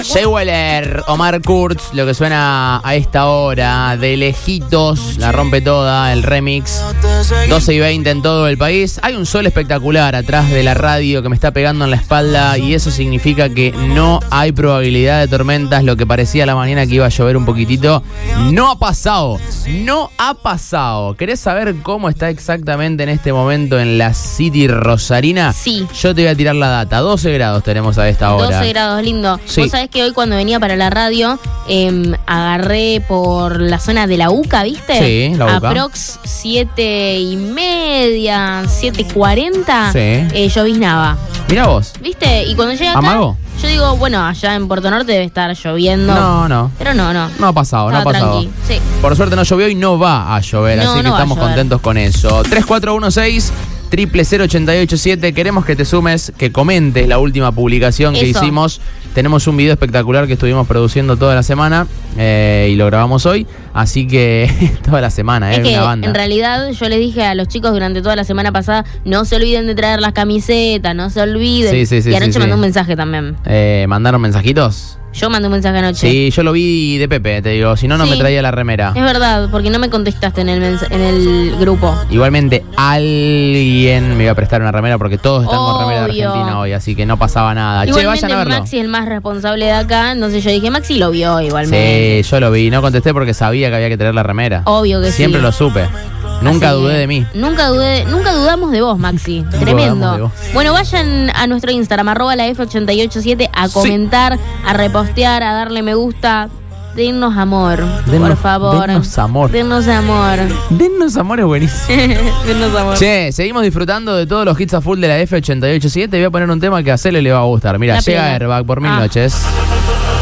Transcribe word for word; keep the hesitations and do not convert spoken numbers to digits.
Jay Weller, Omar Kurtz, lo que suena a esta hora, de lejitos, la rompe toda, el remix, doce y veinte en todo el país. Hay un sol espectacular atrás de la radio que me está pegando en la espalda y eso significa que no hay probabilidad de tormentas. Lo que parecía a la mañana que iba a llover un poquitito, no ha pasado, no ha pasado. ¿Querés saber cómo está exactamente en este momento en la City Rosarina? Sí. Yo te voy a tirar la data, doce grados tenemos a esta hora. doce grados, lindo. Sí. Vos sabés que hoy cuando venía para la radio, eh, agarré por la zona de la UCA, ¿viste? Sí, la UCA. Aprox siete y media, siete cuarenta, Sí. eh, lloviznaba. Mirá vos. ¿Viste? Y cuando llega acá, ¿Amagó? yo digo, bueno, allá en Puerto Norte debe estar lloviendo. No, no. Pero no, no. No ha pasado, no ha Estaba pasado. tranqui, sí. Por suerte no llovió y no va a llover, No, así que no va a estamos llover. contentos con eso. tres cuatro uno seis, cero cero cero ocho ocho siete. Queremos que te sumes, que comentes la última publicación que Eso. hicimos. Tenemos un video espectacular que estuvimos produciendo toda la semana eh, y lo grabamos hoy. Así que toda la semana, Es eh, que una banda. en realidad yo les dije a los chicos durante toda la semana pasada, no se olviden de traer las camisetas, no se olviden. Sí, sí, sí, y anoche sí, mandé sí. un mensaje también. Eh, ¿Mandaron mensajitos? Yo mandé un mensaje anoche. Sí, yo lo vi de Pepe, te digo. Si no, no Sí. me traía la remera. Es verdad, porque no me contestaste en el mens- en el grupo. Igualmente alguien me iba a prestar una remera porque todos están con remera de Obvio. Argentina hoy, así que no pasaba nada. Che, Igualmente vayan a verlo. Maxi es el más responsable de acá, entonces yo dije, Maxi lo vio igualmente. Sí, yo lo vi. No contesté porque sabía que había que traer la remera. Obvio que Siempre sí. lo supe. Nunca Así dudé que de mí. Nunca dudé, nunca dudamos de vos, Maxi. dudamos de Tremendo. vos. Bueno, vayan a nuestro Instagram, arroba la F ochenta y ocho siete, a Sí. comentar, a repostear, a darle me gusta. Dennos amor, Dennos- por favor. dennos amor. Dennos amor. Dennos amor, es buenísimo. Dennos amor. Che, seguimos disfrutando de todos los hits a full de la F ochenta y ocho siete. Voy a poner un tema que a Cele le va a gustar. Mira, La llega pena. Airbag por mil Ah. noches.